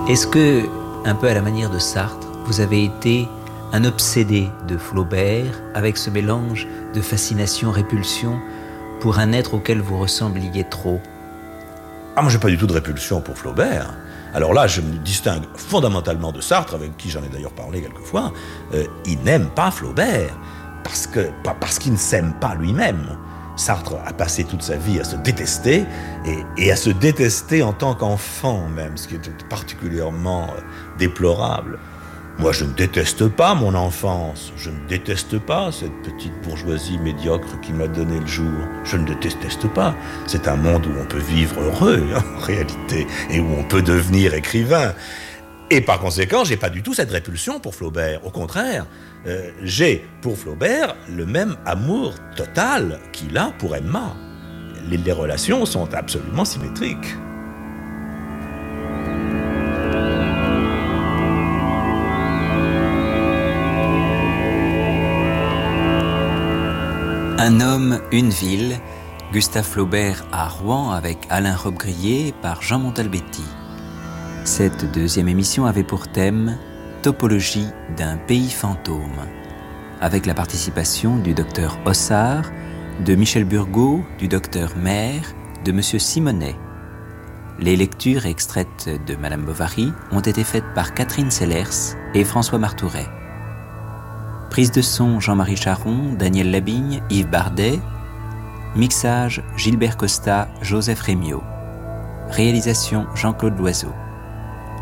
Est-ce que, un peu à la manière de Sartre, vous avez été un obsédé de Flaubert avec ce mélange de fascination-répulsion pour un être auquel vous ressembliez trop? Moi, j'ai pas du tout de répulsion pour Flaubert. Alors là, je me distingue fondamentalement de Sartre, avec qui j'en ai d'ailleurs parlé quelquefois. Il n'aime pas Flaubert, pas parce qu'il ne s'aime pas lui-même. Sartre a passé toute sa vie à se détester, et à se détester en tant qu'enfant même, ce qui est particulièrement déplorable. Moi, je ne déteste pas mon enfance, je ne déteste pas cette petite bourgeoisie médiocre qui m'a donné le jour. Je ne déteste pas. C'est un monde où on peut vivre heureux, en réalité, et où on peut devenir écrivain. Et par conséquent, j'ai pas du tout cette répulsion pour Flaubert. Au contraire, j'ai pour Flaubert le même amour total qu'il a pour Emma. Les relations sont absolument symétriques. Un homme, une ville, Gustave Flaubert à Rouen avec Alain Robbe-Grillet par Jean Montalbetti. Cette deuxième émission avait pour thème Topologie d'un pays fantôme, avec la participation du docteur Ossard, de Michel Burgot, du docteur Maire, de monsieur Simonet. Les lectures extraites de Madame Bovary ont été faites par Catherine Sellers et François Martouret. Prise de son Jean-Marie Charon, Daniel Labigne, Yves Bardet. Mixage Gilbert Costa, Joseph Rémiot. Réalisation Jean-Claude Loiseau.